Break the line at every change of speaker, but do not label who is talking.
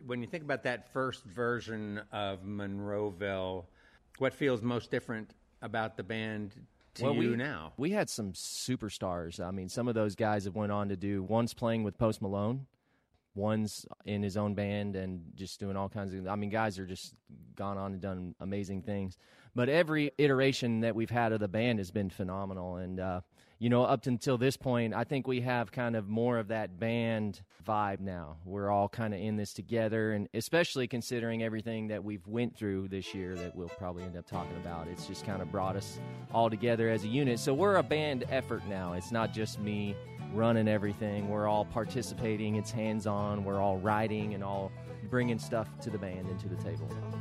when you think about that first version of Monroeville, what feels most different about the band to you now?
We had some superstars. I mean, some of those guys that went on to do, one's playing with Post Malone, one's in his own band and just doing all kinds of, I mean, guys are just gone on and done amazing things. But every iteration that we've had of the band has been phenomenal. And, up until this point, I think we have kind of more of that band vibe now. We're all kind of in this together, and especially considering everything that we've went through this year that we'll probably end up talking about. It's just kind of brought us all together as a unit. So we're a band effort now. It's not just me running everything. We're all participating. It's hands-on. We're all writing and all bringing stuff to the band and to the table.